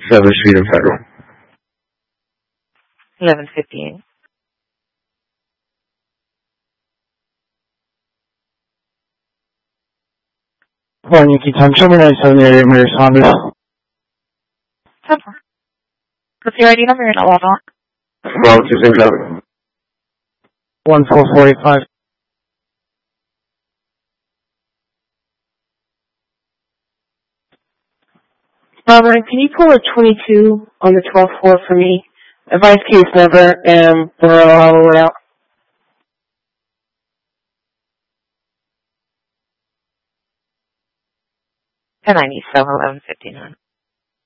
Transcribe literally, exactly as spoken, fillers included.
seventh Street and Federal. eleven fifty-eight. One Yankee time, show me nine seven eight eight, Mary Saunders. ten four. What's your I D number? You're not logged on. Well, two six seven. one four four eight five. Robert, can you pull a twenty-two on the twelve four for me? Advice case number and we're all the way out. ten ninety-seven, eleven fifty-nine.